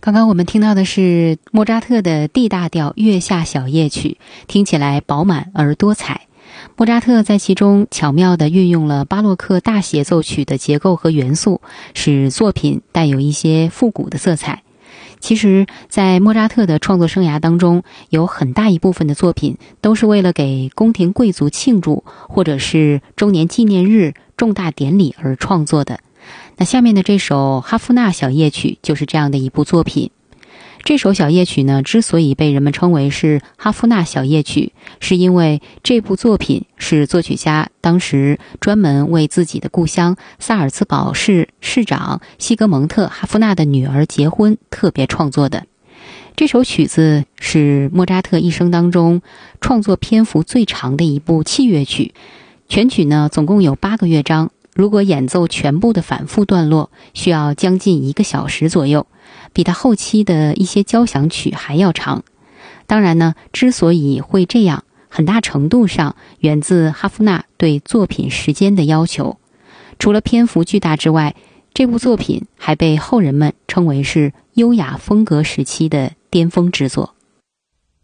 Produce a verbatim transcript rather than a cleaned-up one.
刚刚我们听到的是莫扎特的 D 大调月下小夜曲，听起来饱满而多彩。莫扎特在其中巧妙地运用了巴洛克大协奏曲的结构和元素，使作品带有一些复古的色彩。其实在莫扎特的创作生涯当中，有很大一部分的作品都是为了给宫廷贵族庆祝，或者是周年纪念日、重大典礼而创作的。那下面的这首哈夫纳小夜曲就是这样的一部作品。这首小夜曲呢，之所以被人们称为是哈夫纳小夜曲，是因为这部作品是作曲家当时专门为自己的故乡萨尔茨堡市市长西格蒙特·哈夫纳的女儿结婚特别创作的。这首曲子是莫扎特一生当中创作篇幅最长的一部器乐曲，全曲呢总共有八个乐章，如果演奏全部的反复段落，需要将近一个小时左右，比他后期的一些交响曲还要长。当然呢，之所以会这样，很大程度上源自哈夫纳对作品时间的要求。除了篇幅巨大之外，这部作品还被后人们称为是优雅风格时期的巅峰之作。